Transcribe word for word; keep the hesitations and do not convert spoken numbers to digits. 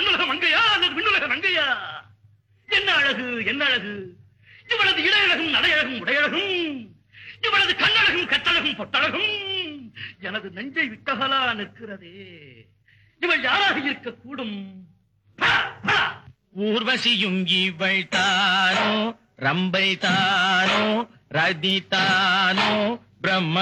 மண்ணுலக மங்கையா அல்லது விண்ணுலக நங்கையா? என்ன அழகு, என்ன அழகு! இவளது இடையழகும் நடையழகும் உடையழகும், இவளது கண்ணழகும் கட்டழகும் பொட்டழகும் எனது நெஞ்சை விட்டகலா நிற்கிறதே. இவள் யாராக இருக்கக்கூடும்? ஊர்வசியும் இவள் தானோ, ரம்பை தானோ, ரதி தானோ, பிரம்ம